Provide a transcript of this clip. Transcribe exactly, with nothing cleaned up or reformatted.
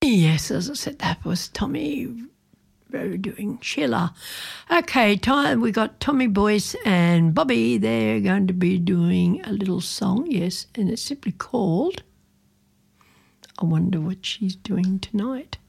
Yes, as I said, that was Tommy Rowe doing Sheila. Okay, time we got Tommy Boyce and Bobby. They're going to be doing a little song, yes, and it's simply called I Wonder What She's Doing Tonight.